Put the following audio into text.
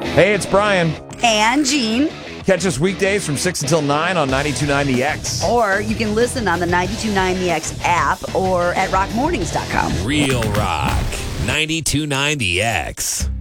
Hey, it's Brian. And Gene. Catch us weekdays from 6 until 9 on 92.9 The Or you can listen on the 92.9 The X app or at rockmornings.com. Real Rock 92.9 The X.